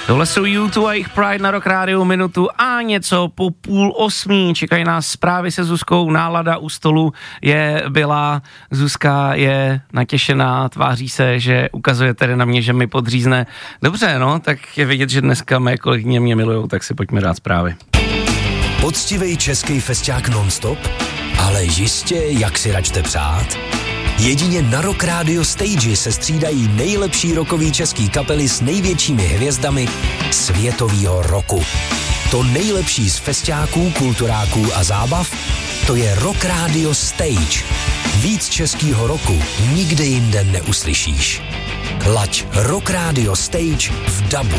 Tohle jsou U2 a jejich Pride na Rock Rádiu, minutu a něco po 7:30. Čekají nás zprávy se Zuzkou, nálada u stolu byla, Zuzka je natěšená, tváří se, že ukazuje tedy na mě, že mi podřízne. Dobře, no, tak je vidět, že dneska mé kolegyně mě milujou, tak si pojďme dát zprávy. Poctivej český festiák non-stop, ale jistě, jak si račte přát. Jedině na Rock Radio Stage se střídají nejlepší rockový český kapely s největšími hvězdami světovýho roku. To nejlepší z festiáků, kulturáků a zábav, to je Rock Radio Stage. Víc českýho roku nikde jinde neuslyšíš. Laď Rock Radio Stage v dabu.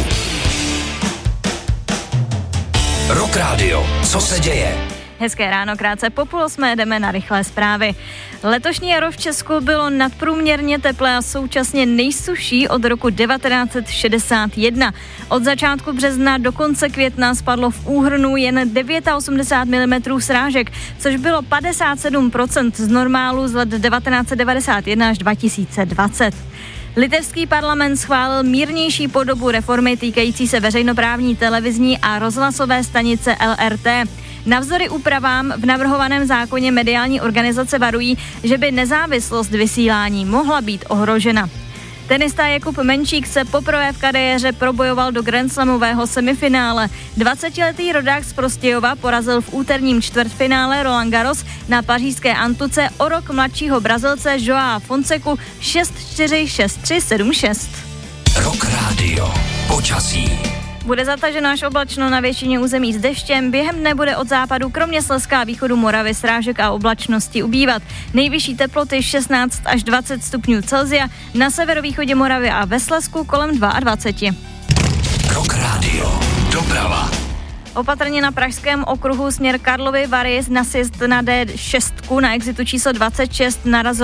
Rock Radio, co se děje? Hezké ráno, krátce po 7:30 jdeme na rychlé zprávy. Letošní jaro v Česku bylo nadprůměrně teplé a současně nejsušší od roku 1961. Od začátku března do konce května spadlo v úhrnu jen 89 mm srážek, což bylo 57% z normálu z let 1991 až 2020. Litevský parlament schválil mírnější podobu reformy týkající se veřejnoprávní televizní a rozhlasové stanice LRT. Navzdory úpravám v navrhovaném zákoně mediální organizace varují, že by nezávislost vysílání mohla být ohrožena. Tenista Jakub Menčík se poprvé v kariéře probojoval do grandslamového semifinále. 20letý rodák z Prostějova porazil v úterním čtvrtfinále Roland Garros na pařížské Antuce o rok mladšího Brazilce Joao Fonseku 6-4, 6-3, 7-6. Rock Radio. Počasí. Bude zataženo až oblačno na většině území s deštěm, během dne bude od západu kromě Slezska a východu Moravy srážek a oblačnosti ubývat. Nejvyšší teploty 16 až 20 stupňů Celsia, na severovýchodě Moravy a ve Slezsku kolem 22. Rock Radio. Doprava. Opatrně na pražském okruhu směr Karlovy Vary na sjezd na D6 na exitu číslo 26 narazil